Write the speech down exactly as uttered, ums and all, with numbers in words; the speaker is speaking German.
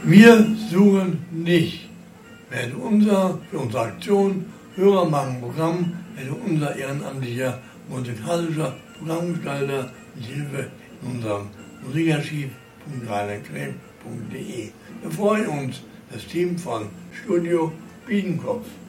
Wir suchen nicht. Werde unser, für unsere Aktion Hörer machen Programm, werde unser ehrenamtlicher musikalischer Programmgestalter mit Hilfe in unserem Musikarchiv punkt rainer kneb punkt de. Wir freuen uns, das Team von Studio Biedenkopf.